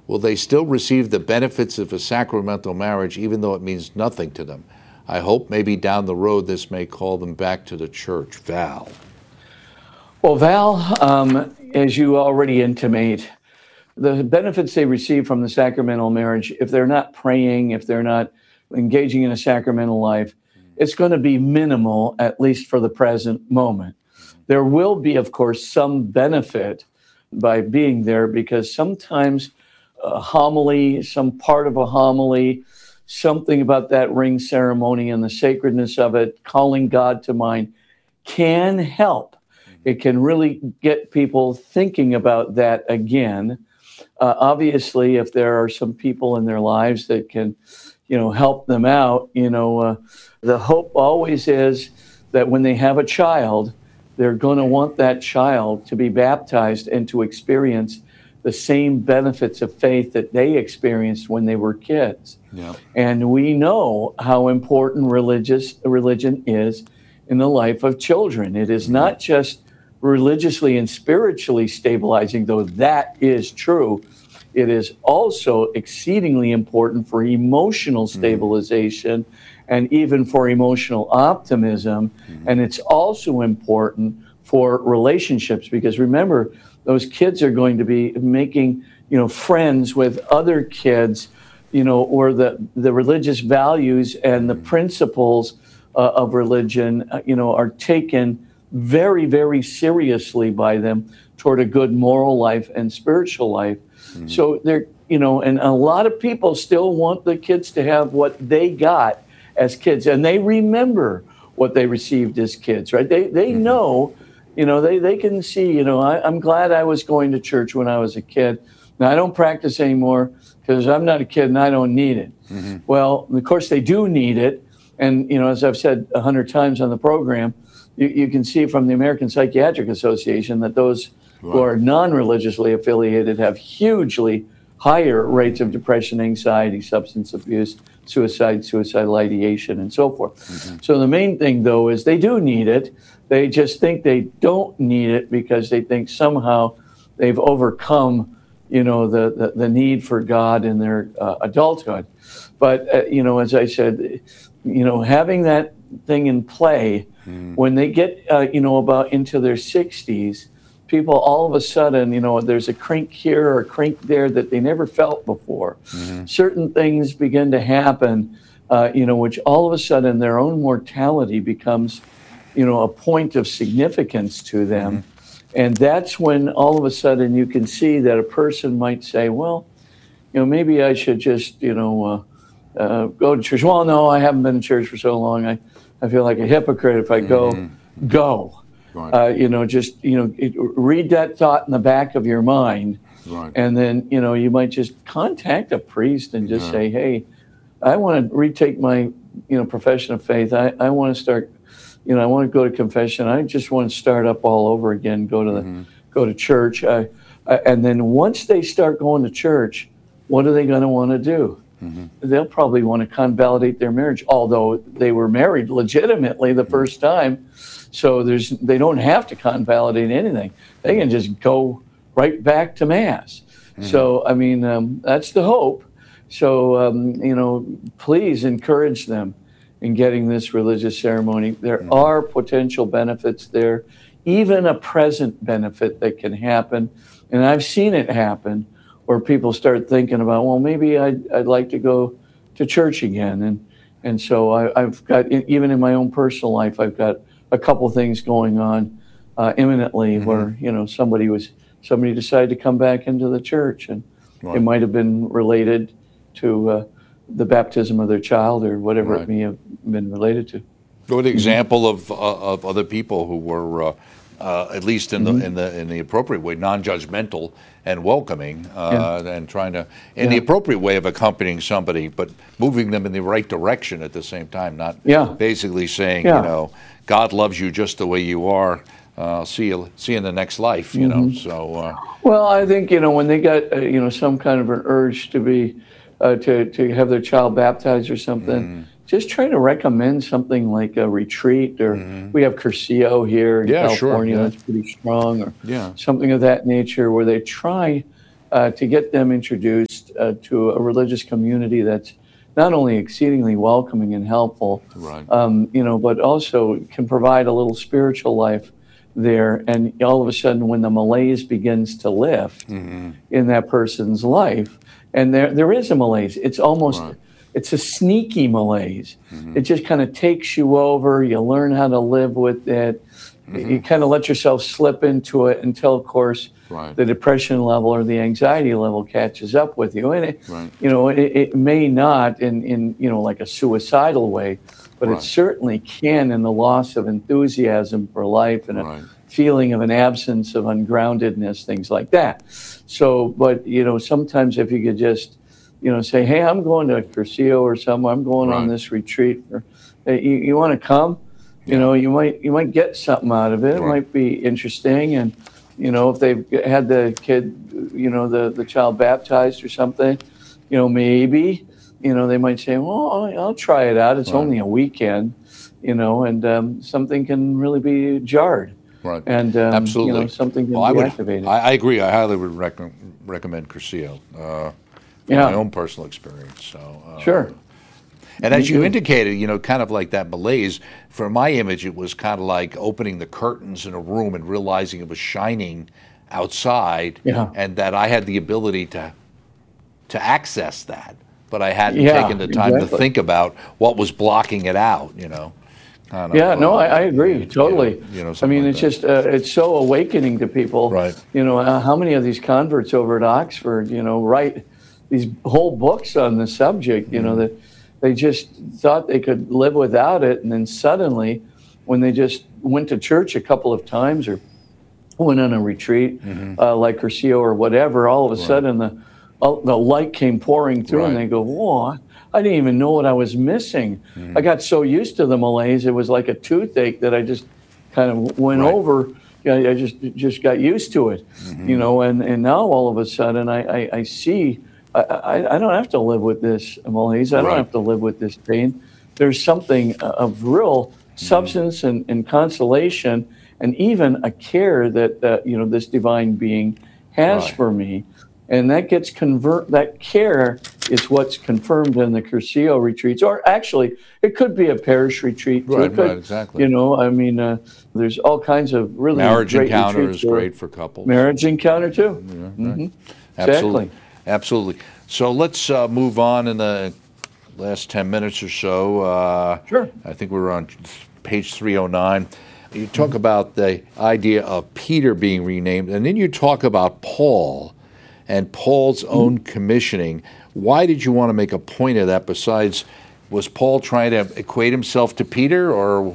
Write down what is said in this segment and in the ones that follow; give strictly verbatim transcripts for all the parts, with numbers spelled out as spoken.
will they still receive the benefits of a sacramental marriage even though it means nothing to them? I hope maybe down the road this may call them back to the church. Val. Well, Val, um, as you already intimate, the benefits they receive from the sacramental marriage, if they're not praying, if they're not engaging in a sacramental life, it's going to be minimal, at least for the present moment. There will be, of course, some benefit by being there, because sometimes a homily, some part of a homily, something about that ring ceremony and the sacredness of it, calling God to mind, can help. It can really get people thinking about that again. Uh, obviously, if there are some people in their lives that can, you know, help them out, you know, uh, the hope always is that when they have a child, they're going to want that child to be baptized and to experience the same benefits of faith that they experienced when they were kids. Yeah. And we know how important religious religion is in the life of children. It is not just religiously and spiritually stabilizing, though that is true. It is also exceedingly important for emotional stabilization mm. and even for emotional optimism. Mm. And it's also important for relationships, because remember, those kids are going to be making, you know, friends with other kids, you know, or the, the religious values and the principles uh, of religion, uh, you know, are taken very, very seriously by them toward a good moral life and spiritual life. Mm-hmm. So they're, you know, and a lot of people still want the kids to have what they got as kids, and they remember what they received as kids, right? They they mm-hmm. know, you know, they, they can see, you know, I, I'm glad I was going to church when I was a kid. Now, I don't practice anymore because I'm not a kid and I don't need it. Mm-hmm. Well, of course, they do need it. And, you know, as I've said a hundred times on the program, you, you can see from the American Psychiatric Association that those right. who are non-religiously affiliated have hugely higher rates of depression, anxiety, substance abuse, suicide, suicidal ideation, and so forth. Mm-hmm. So the main thing, though, is they do need it. They just think they don't need it because they think somehow they've overcome, you know, the, the, the need for God in their uh, adulthood. But, uh, you know, as I said, you know, having that thing in play, mm. when they get, uh, you know, about into their sixties, people all of a sudden, you know, there's a crink here or a crink there that they never felt before. Mm-hmm. Certain things begin to happen, uh, you know, which all of a sudden their own mortality becomes, you know, a point of significance to them. Mm-hmm. And that's when all of a sudden you can see that a person might say, well, you know, maybe I should just, you know, uh, uh, go to church. Well, no, I haven't been in church for so long. I, I feel like a hypocrite if I go, mm-hmm. go. Right. Uh, you know, just, you know, it, read that thought in the back of your mind. Right. And then, you know, you might just contact a priest and just yeah. say, hey, I want to retake my, you know, profession of faith. I, I want to start, you know, I want to go to confession. I just want to start up all over again, go to the, mm-hmm. go to church. I, I, and then once they start going to church, what are they going to want to do? Mm-hmm. They'll probably want to convalidate their marriage, although they were married legitimately the mm-hmm. first time. So there's they don't have to convalidate anything. They can just go right back to Mass. Mm-hmm. So, I mean, um, that's the hope. So, um, you know, please encourage them in getting this religious ceremony. There mm-hmm. are potential benefits there, even a present benefit that can happen. And I've seen it happen where people start thinking about, well, maybe I'd, I'd like to go to church again. And and so I, I've got, even in my own personal life, I've got a couple things going on uh, imminently mm-hmm. where, you know, somebody was, somebody decided to come back into the church, and right. it might have been related to uh, the baptism of their child or whatever right. it may have been related to. Good example of uh, of other people who were uh, uh, at least in mm-hmm. the in the in the appropriate way, non-judgmental and welcoming, uh, yeah. and trying to in yeah. the appropriate way of accompanying somebody, but moving them in the right direction at the same time. Not yeah. basically saying, yeah. you know, God loves you just the way you are. Uh, see you see you in the next life. You mm-hmm. know. So. Uh, well, I think, you know, when they got uh, you know, some kind of an urge to be uh, to to have their child baptized or something. Mm-hmm. Just try to recommend something like a retreat, or mm-hmm. we have Cursillo here in yeah, California, sure, yeah. that's pretty strong, or yeah. something of that nature, where they try uh, to get them introduced uh, to a religious community that's not only exceedingly welcoming and helpful, Right. um, you know, but also can provide a little spiritual life there. And all of a sudden, when the malaise begins to lift Mm-hmm. in that person's life, and there there is a malaise, it's almost Right. it's a sneaky malaise. Mm-hmm. It just kind of takes you over. You learn how to live with it. Mm-hmm. You kind of let yourself slip into it until, of course, Right. the depression level or the anxiety level catches up with you. And it, Right. you know, it, it may not in, in, you know, like a suicidal way, but Right. it certainly can in the loss of enthusiasm for life and a Right. feeling of an absence of ungroundedness, things like that. So, but, you know, sometimes if you could just, you know, say, hey, I'm going to Cursillo or somewhere, I'm going on Right. this retreat, or hey, you, you want to come? You Yeah. know, you might you might get something out of it. It Right. might be interesting, and you know, if they've had the kid, you know, the the child baptized or something, you know, maybe, you know, they might say, well, I'll, I'll try it out. It's Right. only a weekend, you know, and um, something can really be jarred, Right. and um, Absolutely. you know, something can Well, I be would. activated. I, I agree. I highly would rec- recommend Cursillo. Uh, from Yeah. my own personal experience. So. Uh, Sure. And as Me you too. indicated, you know, kind of like that malaise, for my image, it was kind of like opening the curtains in a room and realizing it was shining outside, Yeah. and that I had the ability to to access that, but I hadn't Yeah, taken the time to exactly. think about what was blocking it out, you know. Kind of, Yeah, no, uh, I, I agree you totally. know, you know, I something mean, like it's that. just uh, it's so awakening to people. Right. You know, uh, how many of these converts over at Oxford, you know, write these whole books on the subject. You know, Mm-hmm. that they just thought they could live without it, and then suddenly, when they just went to church a couple of times or went on a retreat uh, like Cursillo or whatever, all of a Mm-hmm. Right. sudden the all, the light came pouring through, and Right. they go, "Whoa! I didn't even know what I was missing. Mm-hmm. I got so used to the malaise; it was like a toothache that I just kind of went Right. over. You know, I just just got used to it, Mm-hmm. you know. And, and now all of a sudden, I I, I see I, I I don't have to live with this malaise. I don't Right. have to live with this pain. There's something of real substance and, and consolation, and even a care that uh, you know this divine being has Right. for me, and that gets convert. That care is what's confirmed in the Cursillo retreats, or actually, it could be a parish retreat too. Right, It could, right, exactly. You know, I mean, uh, there's all kinds of really Marriage great encounter retreats is where- great for couples. Marriage encounter too. Yeah, right. Mhm. Absolutely. Exactly. Absolutely. So let's uh, move on in the last ten minutes or so. Uh, Sure. I think we're on page three oh nine. You talk about the idea of Peter being renamed, and then you talk about Paul and Paul's own commissioning. Why did you want to make a point of that? Besides, was Paul trying to equate himself to Peter, or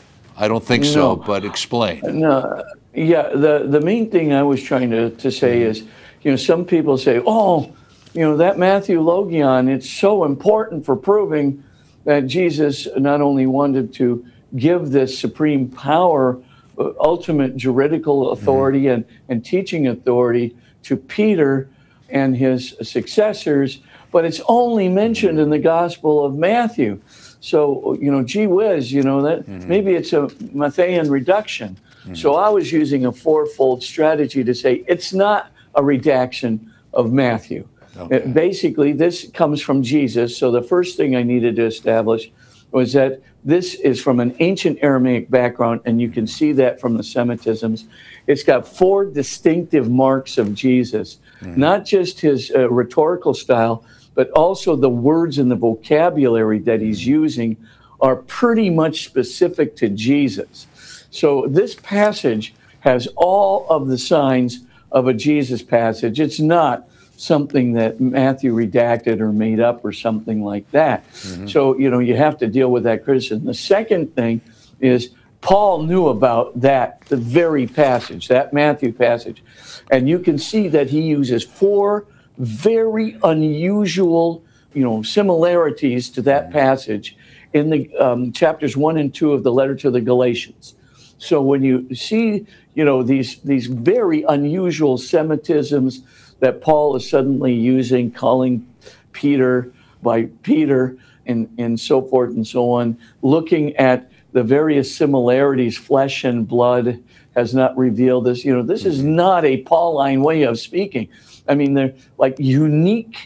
I don't think so, No. but explain. No, yeah. The the main thing I was trying to, to say is, you know, some people say, oh, you know, that Matthew Logion, it's so important for proving that Jesus not only wanted to give this supreme power, uh, ultimate juridical authority and, and teaching authority to Peter and his successors, but it's only mentioned in the Gospel of Matthew. So, you know, gee whiz, you know, that maybe it's a Matthean reduction. So I was using a fourfold strategy to say it's not a redaction of Matthew. Okay. It- basically, this comes from Jesus. So the first thing I needed to establish was that this is from an ancient Aramaic background, and you can see that from the Semitisms. It's got four distinctive marks of Jesus, not just his uh, rhetorical style, but also the words and the vocabulary that he's using are pretty much specific to Jesus. So this passage has all of the signs of a Jesus passage. It's not something that Matthew redacted or made up or something like that. So, you know, you have to deal with that criticism. The second thing is Paul knew about that, the very passage, that Matthew passage. And you can see that he uses four very unusual, you know, similarities to that passage in the um, chapters one and two of the letter to the Galatians. So when you see, you know, these these very unusual Semitisms that Paul is suddenly using, calling Peter by Peter and, and so forth and so on, looking at the various similarities, flesh and blood has not revealed this. You know, this is not a Pauline way of speaking. I mean, they're like unique